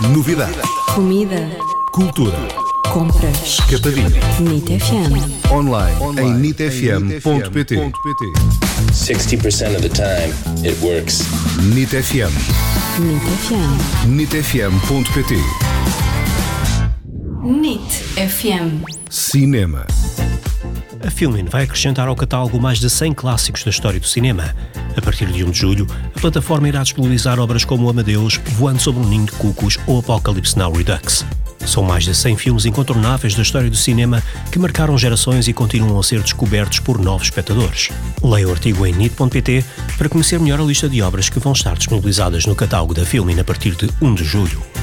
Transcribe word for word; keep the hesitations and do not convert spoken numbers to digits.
Novidades. Comida. Cultura. Compras. Capadinho. NIT F M. Online, em nit f m ponto p t. sixty percent of the time, it works. NIT F M. NIT F M. nit f m ponto p t. NIT F M. Cinema. A Filmin vai acrescentar ao catálogo mais de cem clássicos da história do cinema. A partir de um de julho, a plataforma irá disponibilizar obras como Amadeus, Voando sobre um Ninho de Cucos ou Apocalipse Now Redux. São mais de cem filmes incontornáveis da história do cinema que marcaram gerações e continuam a ser descobertos por novos espectadores. Leia o artigo em nit ponto p t para conhecer melhor a lista de obras que vão estar disponibilizadas no catálogo da Filmin a partir de um de julho.